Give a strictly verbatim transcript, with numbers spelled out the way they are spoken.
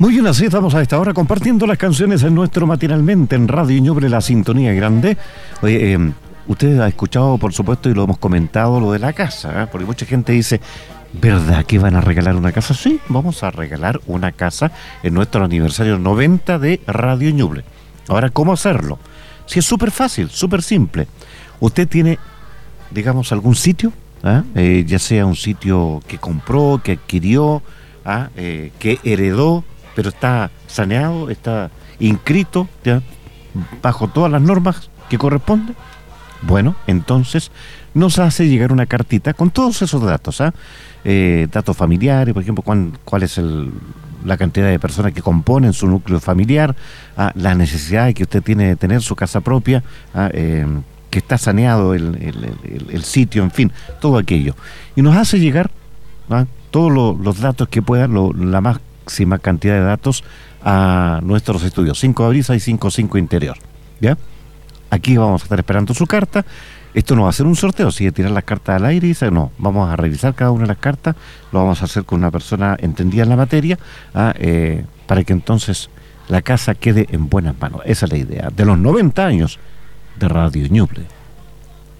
Muy bien, así estamos a esta hora compartiendo las canciones en nuestro matinalmente en Radio Ñuble, la sintonía grande. Oye, eh, usted ha escuchado, por supuesto, y lo hemos comentado, lo de la casa, ¿eh? Porque mucha gente dice, ¿verdad que van a regalar una casa? Sí, vamos a regalar una casa en nuestro aniversario noventa de Radio Ñuble. Ahora, ¿cómo hacerlo? Sí, es súper fácil, súper simple. Usted tiene, digamos, algún sitio, ¿eh? Eh, ya sea un sitio que compró, que adquirió, ¿ah? eh, que heredó, pero está saneado, está inscrito, ¿ya? bajo todas las normas que corresponden. Bueno, entonces nos hace llegar una cartita con todos esos datos, ¿ah? eh, datos familiares, por ejemplo, cuán, cuál es el, la cantidad de personas que componen su núcleo familiar, ¿ah? la necesidad que usted tiene de tener su casa propia, ¿ah? eh, que está saneado el, el, el, el sitio, en fin, todo aquello. Y nos hace llegar, ¿ah? todos lo, los datos que puedan, lo, la máxima cantidad de datos a nuestros estudios, cinco de abril y cinco cinco interior, ¿ya? Aquí vamos a estar esperando su carta. Esto no va a ser un sorteo, si de tirar las cartas al aire y dice, no, vamos a revisar cada una de las cartas, lo vamos a hacer con una persona entendida en la materia, ¿ah? eh, para que entonces la casa quede en buenas manos. Esa es la idea de los noventa años de Radio Ñuble.